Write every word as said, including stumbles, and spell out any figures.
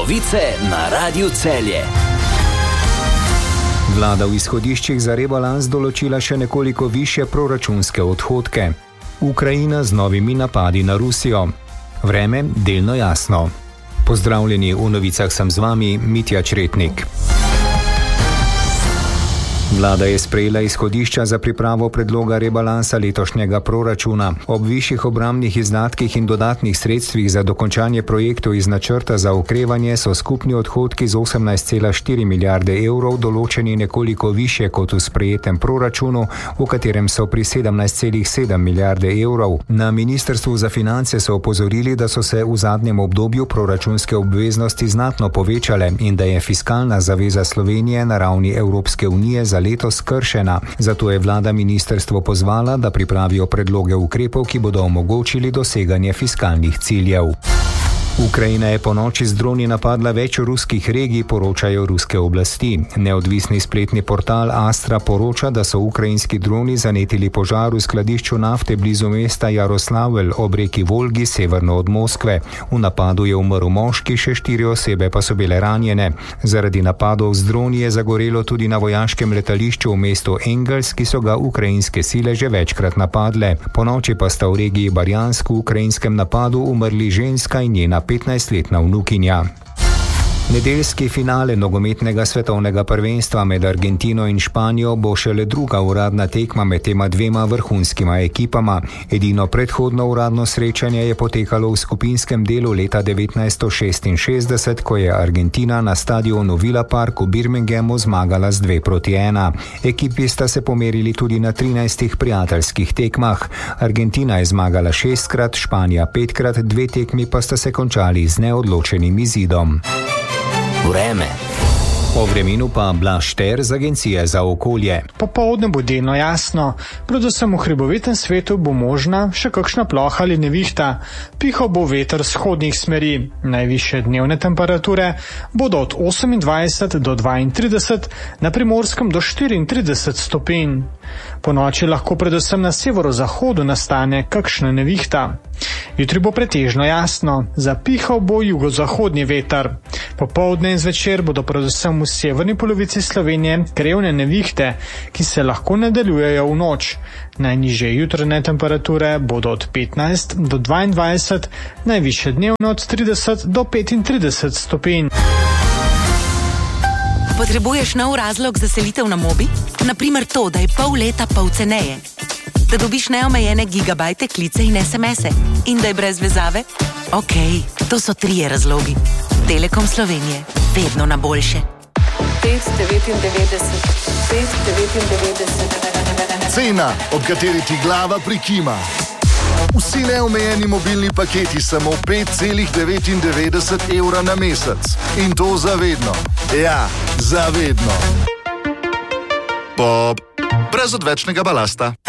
Novice na Radiu Celje. Vlada v izhodiščih za rebalans določila še nekoliko višje proračunske odhodke. Ukrajina z novimi napadi na Rusijo. Vreme delno jasno. Pozdravljeni, v novicah sem z vami, Mitja Čretnik. Vlada je sprejela izhodišča za pripravo predloga rebalansa letošnjega proračuna. Ob višjih obrambnih izdatkih in dodatnih sredstvih za dokončanje projektov iz načrta za okrevanje so skupni odhodki z osemnajst cela štiri milijarde evrov določeni nekoliko višje kot v sprejetem proračunu, v katerem so pri sedemnajst cela sedem milijarde evrov. Na Ministrstvu za finance so opozorili, da so se v zadnjem obdobju proračunske obveznosti znatno povečale in da je fiskalna zaveza Slovenije na ravni Evropske unije za letos kršena. Zato je vlada ministrstvo pozvala, da pripravijo predloge ukrepov, ki bodo omogočili doseganje fiskalnih ciljev. Ukrajina je ponoči z droni napadla več ruskih regij, poročajo ruske oblasti. Neodvisni spletni portal Astra poroča, da so ukrajinski droni zanetili požar v skladišču nafte blizu mesta Jaroslavl ob reki Volgi severno od Moskve. V napadu je umrl moški, še štiri osebe pa so bile ranjene. Zaradi napadov z droni je zagorelo tudi na vojaškem letališču v mestu Engels, ki so ga ukrajinske sile že večkrat napadle. Ponoči pa sta v regiji Barjansk v ukrajinskem napadu umrli ženska in njena petnajstletna vnukinja. Nedeljski finale nogometnega svetovnega prvenstva med Argentino in Španijo bo šele druga uradna tekma med tema dvema vrhunskima ekipama. Edino predhodno uradno srečanje je potekalo v skupinskem delu leta devetnajststo šestinšestdeset, ko je Argentina na stadionu Villa Park v Birminghamu zmagala z dve proti ena. Ekipi sta se pomerili tudi na trinajstih prijateljskih tekmah. Argentina je zmagala šestkrat, Španija petkrat, dve tekmi pa sta se končali z neodločenim izidom. Vreme. O vremenu pa Blaž Šter z Agencije za okolje. Popoldne bo delno jasno, predvsem v hribovitem svetu bo možna še kakšna ploha ali nevihta. Pihal bo veter vzhodnih smeri. Najvišje dnevne temperature bodo od osemindvajset do dvaintrideset, na Primorskem do štiriintrideset stopinj. Po noči lahko predvsem na severozahodu nastane kakšna nevihta. Jutri bo pretežno jasno, zapihal bo jugozahodni veter. Popoldne in zvečer bodo predvsem v severni polovici Slovenije krevne nevihte, ki se lahko nadaljujejo v noč. Najnižje jutranje temperature bodo od petnajst do dvaindvajset, najvišje dnevno od trideset do petintrideset stopinj. Potrebuješ nov razlog za selitev na Mobi? Naprimer to, da je pol leta pol ceneje. Da dobiš neomejene gigabajte, klice in es em ese. In da je brez vezave? Okej, to so trije razlogi. Telekom Slovenije. Vedno na boljše. pet devetindevetdeset, pet devetindevetdeset. Cena, ob kateri ti glava prikima. Vsi neomejeni mobilni paketi samo pet cela devetindevetdeset evra na mesec. In to zavedno. Ja, zavedno. Pop. Brez odvečnega balasta.